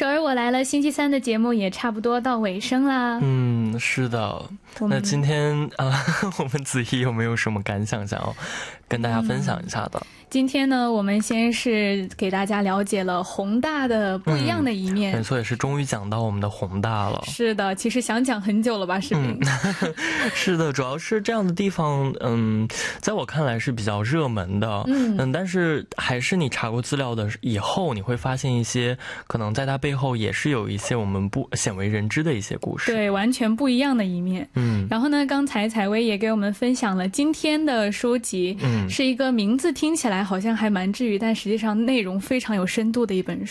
首尔我来了星期三的节目也差不多到尾声啦。 是的。那今天我们子怡有没有什么感想想要跟大家分享一下的？ 今天呢，我们先是给大家了解了宏大的不一样的一面。 没错，也是终于讲到我们的宏大了。 是的，其实想讲很久了吧，视频。 是的，主要是这样的地方，在我看来是比较热门的。但是还是你查过资料的以后，你会发现一些可能在它背后也是有一些我们不鲜为人知的一些故事。 对，完全不一样的一面。然后呢，刚才采薇也给我们分享了今天的书籍，是一个名字听起来好像还蛮治愈，但实际上内容非常有深度的一本书。